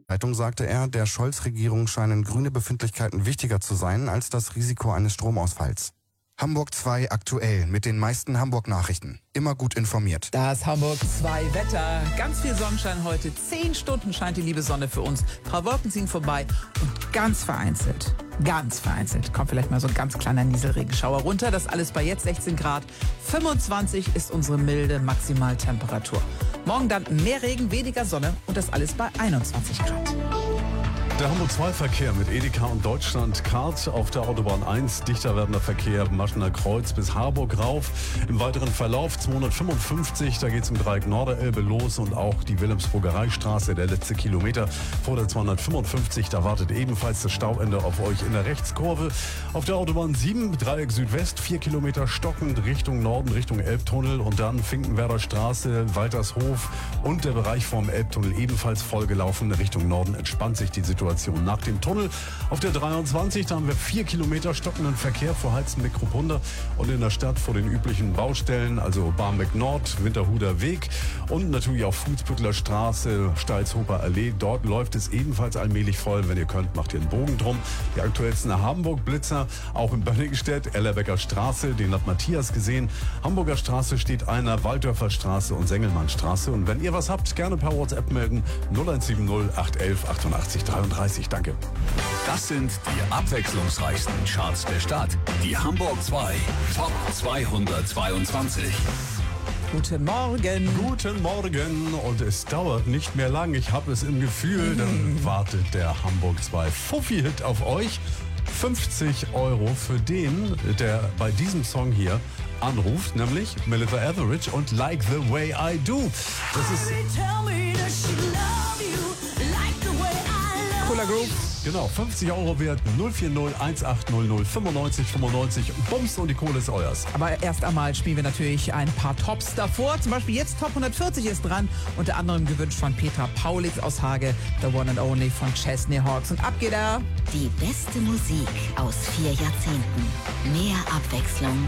Zeitung sagte er, der Scholz-Regierung scheinen grüne Befindlichkeiten wichtiger zu sein als das Risiko eines Stromausfalls. Hamburg 2 aktuell mit den meisten Hamburg-Nachrichten. Immer gut informiert. Das Hamburg 2 Wetter. Ganz viel Sonnenschein heute. 10 Stunden scheint die liebe Sonne für uns. Ein paar Wolken ziehen vorbei und ganz vereinzelt, kommt vielleicht mal so ein ganz kleiner Nieselregenschauer runter. Das alles bei jetzt 16 Grad. 25 ist unsere milde Maximaltemperatur. Morgen dann mehr Regen, weniger Sonne und das alles bei 21 Grad. Der Hamburg-2-Verkehr mit Edeka und Deutschland-Card auf der Autobahn 1. Dichter werdender Verkehr Maschener Kreuz bis Harburg rauf. Im weiteren Verlauf 255, da geht es im Dreieck Norderelbe los und auch die Wilhelmsburgereistraße, der letzte Kilometer vor der 255. Da wartet ebenfalls das Stauende auf euch in der Rechtskurve. Auf der Autobahn 7, Dreieck Südwest, 4 Kilometer stockend Richtung Norden, Richtung Elbtunnel und dann Finkenwerder Straße, Waltershof und der Bereich vorm Elbtunnel ebenfalls vollgelaufen. Richtung Norden entspannt sich die Situation nach dem Tunnel. Auf der 23, da haben wir 4 Kilometer stockenden Verkehr vor Heizen-Mikropunda und in der Stadt vor den üblichen Baustellen, also Barmbek Nord, Winterhuder Weg und natürlich auch Fußbüttler Straße, Steilshofer Allee. Dort läuft es ebenfalls allmählich voll. Wenn ihr könnt, macht ihr einen Bogen drum. Die aktuellsten Hamburg-Blitzer, auch in Bönningstedt, Ellerbecker Straße, den hat Matthias gesehen. Hamburger Straße steht einer, Walddörfer Straße und Sengelmannstraße. Und wenn ihr was habt, gerne per WhatsApp melden. 0170 811 88 33. Danke. Das sind die abwechslungsreichsten Charts der Stadt. Die Hamburg 2 Top 222. Guten Morgen. Guten Morgen und es dauert nicht mehr lang. Ich habe es im Gefühl, dann wartet der Hamburg 2 Fuffi-Hit auf euch. 50 € für den, der bei diesem Song hier anruft, nämlich Melissa Etheridge und Like the Way I Do. Das ist Cooler Groove. Genau, 50 € wert, 040 1800 95 95. Bums und die Kohle ist euers. Aber erst einmal spielen wir natürlich ein paar Tops davor. Zum Beispiel jetzt Top 140 ist dran. Unter anderem gewünscht von Petra Paulitz aus Hage, The One and Only von Chesney Hawks. Und ab geht er. Die beste Musik aus 4 Jahrzehnten. Mehr Abwechslung